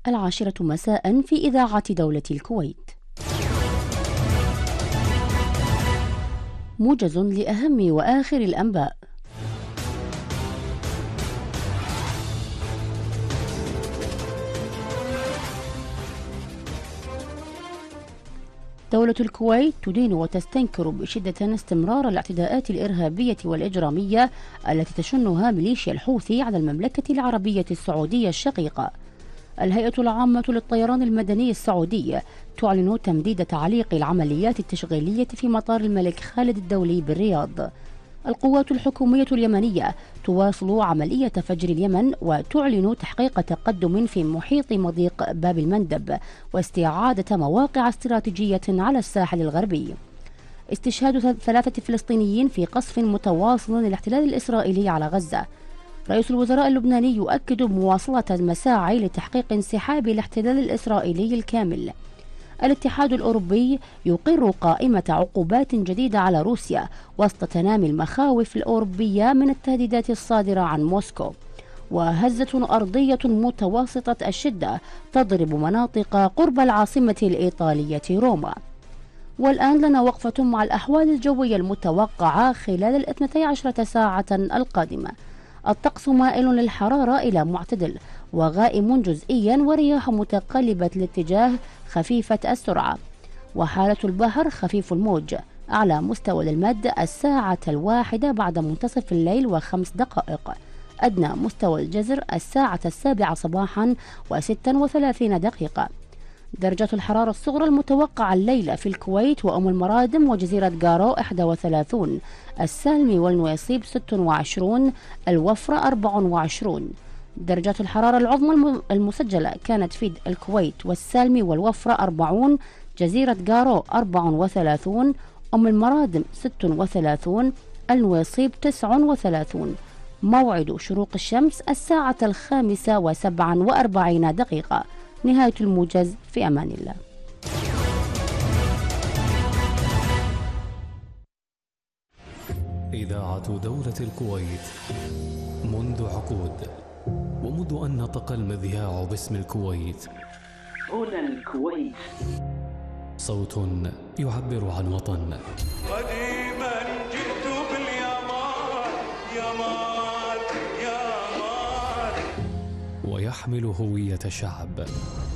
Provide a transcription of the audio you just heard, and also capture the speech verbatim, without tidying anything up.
العاشرة مساء في إذاعة دولة الكويت. موجز لأهم وآخر الأنباء. دولة الكويت تدين وتستنكر بشدة استمرار الاعتداءات الإرهابية والإجرامية التي تشنها ميليشيا الحوثي على المملكة العربية السعودية الشقيقة. الهيئة العامة للطيران المدني السعودي تعلن تمديد تعليق العمليات التشغيلية في مطار الملك خالد الدولي بالرياض. القوات الحكومية اليمنية تواصل عملية فجر اليمن وتعلن تحقيق تقدم في محيط مضيق باب المندب واستعادة مواقع استراتيجية على الساحل الغربي. استشهاد ثلاثة فلسطينيين في قصف متواصل للاحتلال الإسرائيلي على غزة. رئيس الوزراء اللبناني يؤكد مواصلة المساعي لتحقيق انسحاب الاحتلال الإسرائيلي الكامل. الاتحاد الأوروبي يقر قائمة عقوبات جديدة على روسيا وسط تنامي المخاوف الأوروبية من التهديدات الصادرة عن موسكو. وهزة أرضية متوسطة الشدة تضرب مناطق قرب العاصمة الإيطالية روما. والآن لنا وقفة مع الأحوال الجوية المتوقعة خلال الاثنتي عشرة ساعة القادمة. الطقس مائل للحرارة إلى معتدل وغائم جزئيا ورياح متقلبة الاتجاه خفيفة السرعة. وحالة البحر خفيف الموج. أعلى مستوى للمد الساعة الواحدة بعد منتصف الليل وخمس دقائق. أدنى مستوى الجزر الساعة السابعة صباحا وستا وثلاثين دقيقة. درجة الحرارة الصغرى المتوقعة الليلة في الكويت وأم المرادم وجزيرة قارو واحد وثلاثين، السالمي والنويصيب ستة وعشرين، الوفرة أربعة وعشرين. درجة الحرارة العظمى المسجلة كانت في الكويت والسالمي والوفرة أربعين، جزيرة قارو أربعة وثلاثين، أم المرادم ستة وثلاثين، النويصيب تسعة وثلاثين. موعد شروق الشمس الساعة الخامسة وسبعا وأربعين دقيقة. نهاية الموجز، في أمان الله. إذاعة دولة الكويت منذ عقود، ومنذ أن نطق المذياع باسم الكويت. هنا الكويت، صوت يعبر عن وطن. قديما جئت باليمان، يمان يمان، ويحمل هوية شعب.